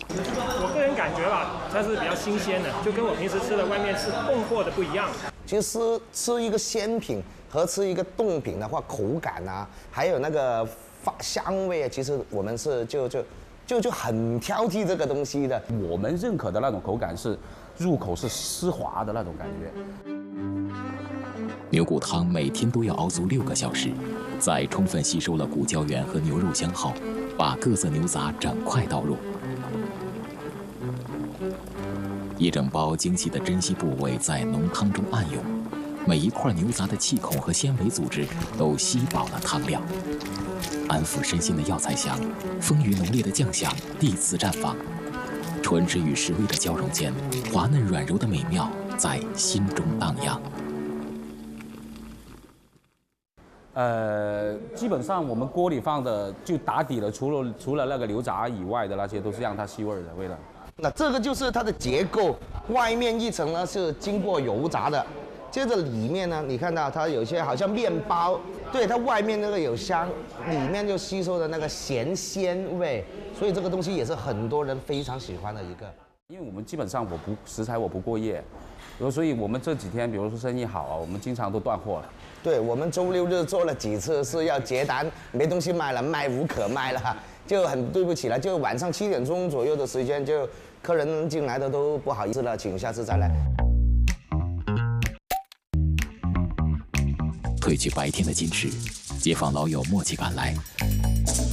我个人感觉吧，它是比较新鲜的，就跟我平时吃的外面吃冻货的不一样。 其实吃一个鲜品和吃一个冻品的话，口感啊，还有那个香味啊，其实我们是就很挑剔这个东西的。 我们认可的那种口感是入口是丝滑的那种感觉。 牛骨汤每天都要熬足6个小时，在充分吸收了骨胶原和牛肉香后，把各色牛杂整块倒入。一整包精细的珍稀部位在浓汤中暗涌，每一块牛杂的气孔和纤维组织都吸饱了汤料。安抚身心的药材香，丰腴浓烈的酱香递次绽放，纯质与实味的交融间，滑嫩软柔的美妙在心中荡漾。 基本上我们锅里放的就打底了，除了那个牛杂以外的那些都是让它吸味的，为了。 那这个就是它的结构，外面一层呢是经过油炸的，接着里面呢，你看到它有些好像面包，对，它外面那个有香，里面就吸收的那个咸鲜味，所以这个东西也是很多人非常喜欢的一个。 因为我们基本上食材我不过夜，所以我们这几天比如说生意好啊，我们经常都断货了。 对，我们周6日做了几次是要结单，没东西卖了，卖无可卖了，就很对不起了，就晚上7点钟左右的时间，就客人进来的都不好意思了，请下次再来。 褪去白天的矜持，街坊老友默契赶来，